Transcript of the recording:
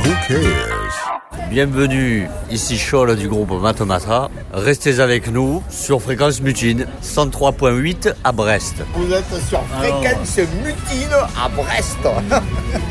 who cares? Bienvenue, ici Scholl du groupe Matomata. Restez avec nous sur Fréquence Mutine, 103.8 à Brest. Vous êtes sur Fréquence Mutine à Brest.